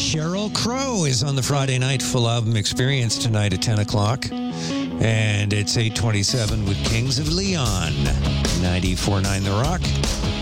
Sheryl Crow is on the Friday Night Full Album Experience tonight at 10 o'clock. And it's 8:27 with Kings of Leon. 94.9 The Rock.